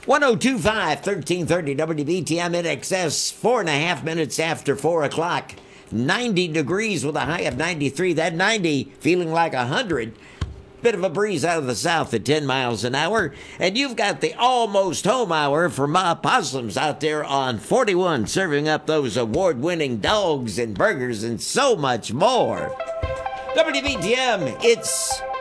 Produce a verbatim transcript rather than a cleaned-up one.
ten twenty-five, thirteen thirty W B T M in excess, four and a half minutes after four o'clock. ninety degrees with a high of ninety-three. That ninety feeling like one hundred. Bit of a breeze out of the south at ten miles an hour. And you've got the almost home hour for Ma Possums out there on forty-one, serving up those award-winning dogs and burgers and so much more. W B T M, it's